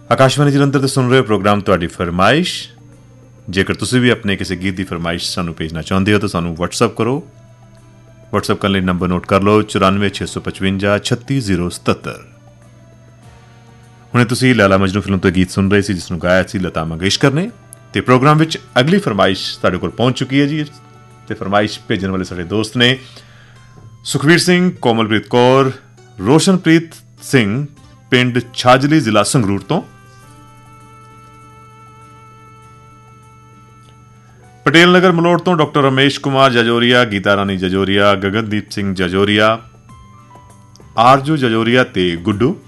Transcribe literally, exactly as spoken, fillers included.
ਆਕਾਸ਼ਵਾਣੀ ਜਲੰਧਰ ਤੇ ਸੁਣ ਰਹੇ ਹੋ ਪ੍ਰੋਗਰਾਮ ਤੁਹਾਡੀ ਫਰਮਾਇਸ਼। ਜੇਕਰ ਤੁਸੀਂ ਵੀ ਆਪਣੇ ਕਿਸੇ ਗੀਤ ਦੀ ਫਰਮਾਇਸ਼ ਸਾਨੂੰ ਭੇਜਣਾ ਚਾਹੁੰਦੇ ਹੋ ਤਾਂ ਸਾਨੂੰ ਵਟਸਐਪ ਕਰੋ। ਵਟਸਐਪ ਕਰਨ ਲਈ ਨੰਬਰ ਨੋਟ ਕਰ ਲਓ ਚੁਰਾਨਵੇਂ ਛੇ ਸੌ ਪਚਵੰਜਾ ਛੱਤੀ ਜ਼ੀਰੋ ਸਤੱਤਰ। ਹੁਣੇ ਤੁਸੀਂ ਲੈਲਾ ਮਜਨੂ ਫਿਲਮ ਤੋਂ ਗੀਤ ਸੁਣ ਰਹੇ ਸੀ ਜਿਸ ਨੂੰ ਗਾਇਆ ਸੀ ਲਤਾ ਮੰਗੇਸ਼ਕਰ ਨੇ। ਤੇ ਪ੍ਰੋਗਰਾਮ ਵਿੱਚ ਅਗਲੀ ਫਰਮਾਇਸ਼ ਸਾਡੇ ਕੋਲ ਪਹੁੰਚ ਚੁੱਕੀ ਹੈ ਜੀ। ਤੇ ਫਰਮਾਇਸ਼ ਭੇਜਣ ਵਾਲੇ ਸਾਡੇ ਦੋਸਤ ਨੇ ਸੁਖਵੀਰ ਸਿੰਘ, ਕੋਮਲਪ੍ਰੀਤ ਕੌਰ, ਰੋਸ਼ਨਪ੍ਰੀਤ ਸਿੰਘ, ਪਿੰਡ ਛਾਜਲੀ, ਜ਼ਿਲ੍ਹਾ ਸੰਗਰੂਰ ਤੋਂ। ਪਟੇਲ ਨਗਰ ਮਲੋਟ ਤੋਂ ਡਾਕਟਰ ਰਮੇਸ਼ ਕੁਮਾਰ ਜਜੋਰੀਆ, ਗੀਤਾ ਰਾਣੀ ਜਜੋਰੀਆ, ਗਗਨਦੀਪ ਸਿੰਘ ਜਜੋਰੀਆ, ਆਰਜੂ ਜਜੋਰੀਆ ਤੇ ਗੁੱਡੂ।